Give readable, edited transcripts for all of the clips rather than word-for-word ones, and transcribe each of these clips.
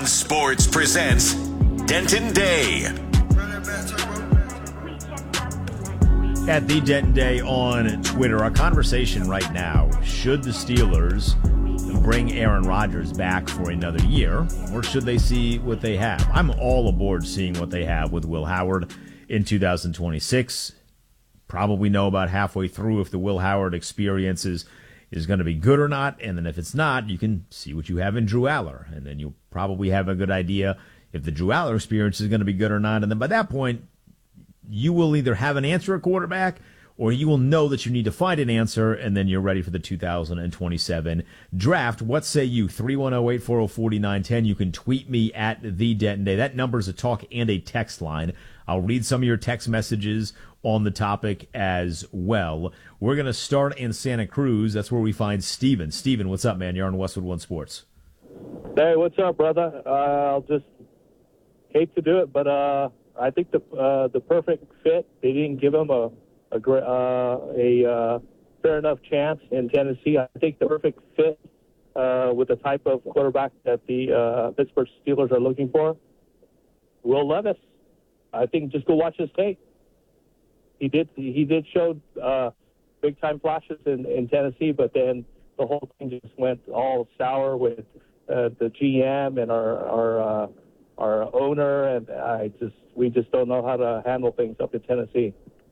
One Sports presents Denton Day. At the Denton Day on Twitter, our conversation right now, should the Steelers bring Aaron Rodgers back for another year, or should they see what they have? I'm all aboard seeing what they have with Will Howard in 2026. Probably know about halfway through if the Will Howard experience is going to be good or not, and then if it's not, you can see what you have in Drew Aller, and then you'll probably have a good idea if the Drew Aller experience is going to be good or not, and then by that point, you will either have an answer at quarterback, or you will know that you need to find an answer, and then you're ready for the 2027 draft. What say you? 310-840-4910. You can tweet me at the Denton Day. That number is a talk and a text line. I'll read some of your text messages on the topic as well. We're going to start in Santa Cruz. That's where we find Steven. Steven, what's up, man? You're on Westwood One Sports. Hey, what's up, brother? I'll just hate to do it, but I think the perfect fit. They didn't give him a fair enough chance in Tennessee. I think the perfect fit with the type of quarterback that the Pittsburgh Steelers are looking for. Will Levis. I think just go watch his tape. He did show big time flashes in Tennessee, but then the whole thing just went all sour with the GM and our owner, and we just don't know how to handle things up in Tennessee.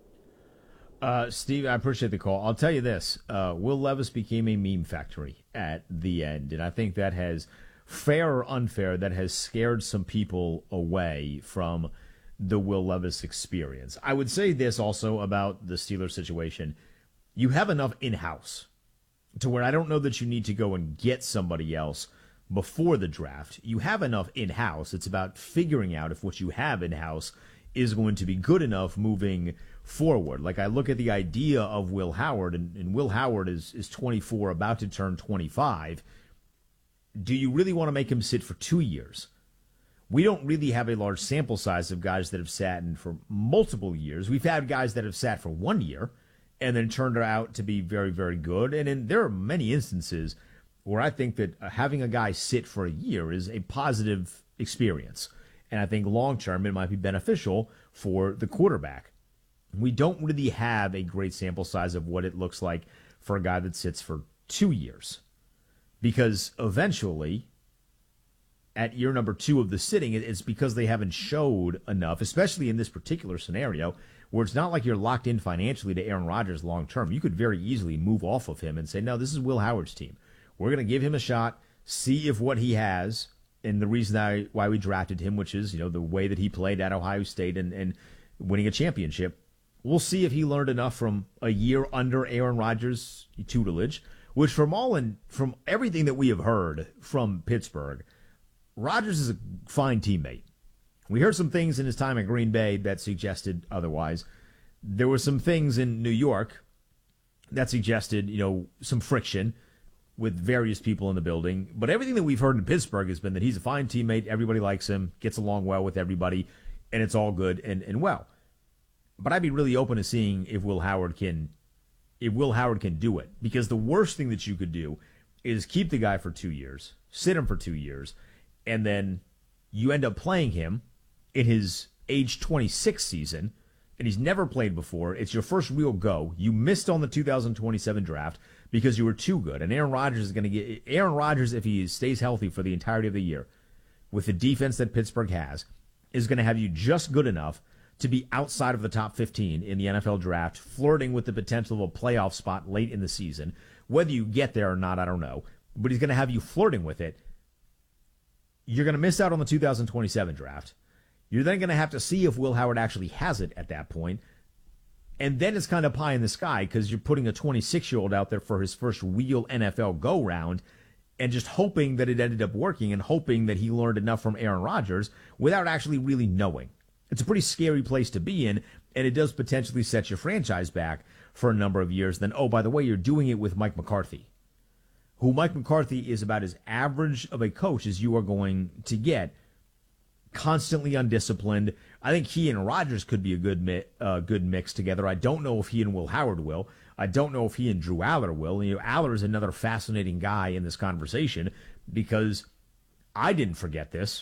Steve, I appreciate the call. I'll tell you this. Will Levis became a meme factory at the end, and I think that has, fair or unfair, that has scared some people away from the Will Levis experience. I would say this also about the Steelers situation. You have enough in-house to where I don't know that you need to go and get somebody else before the draft. You have enough in-house. It's about figuring out if what you have in-house is going to be good enough moving forward. Like, I look at the idea of Will Howard, and Will Howard is 24, about to turn 25. Do you really want to make him sit for 2 years? We don't really have a large sample size of guys that have sat in for multiple years. We've had guys that have sat for 1 year and then turned out to be very, very good. And there are many instances where I think that having a guy sit for a year is a positive experience. And I think long-term it might be beneficial for the quarterback. We don't really have a great sample size of what it looks like for a guy that sits for 2 years. Because eventually, at year number 2 of the sitting, it's because they haven't showed enough, especially in this particular scenario, where it's not like you're locked in financially to Aaron Rodgers long-term. You could very easily move off of him and say, no, this is Will Howard's team. We're going to give him a shot, see if what he has, and the reason why we drafted him, which is, the way that he played at Ohio State and winning a championship. We'll see if he learned enough from a year under Aaron Rodgers' tutelage, which from everything that we have heard from Pittsburgh, Rodgers is a fine teammate. We heard some things in his time at Green Bay that suggested otherwise. There were some things in New York that suggested, some friction with various people in the building. But everything that we've heard in Pittsburgh has been that he's a fine teammate, everybody likes him, gets along well with everybody, and it's all good and well. But I'd be really open to seeing if Will Howard can do it. Because the worst thing that you could do is keep the guy for 2 years, sit him for 2 years, and then you end up playing him in his age 26 season, and he's never played before. It's your first real go. You missed on the 2027 draft because you were too good. And Aaron Rodgers, if he stays healthy for the entirety of the year, with the defense that Pittsburgh has, is going to have you just good enough to be outside of the top 15 in the NFL draft, flirting with the potential of a playoff spot late in the season. Whether you get there or not, I don't know. But he's going to have you flirting with it. You're going to miss out on the 2027 draft. You're then going to have to see if Will Howard actually has it at that point. And then it's kind of pie in the sky because you're putting a 26-year-old out there for his first real NFL go-round and just hoping that it ended up working and hoping that he learned enough from Aaron Rodgers without actually really knowing. It's a pretty scary place to be in, and it does potentially set your franchise back for a number of years. Then, oh, by the way, you're doing it with Mike McCarthy, who Mike McCarthy is about as average of a coach as you are going to get. Constantly undisciplined. I think he and Rodgers could be a good mix together. I don't know if he and Will Howard will. I don't know if he and Drew Aller will. Aller is another fascinating guy in this conversation because I didn't forget this.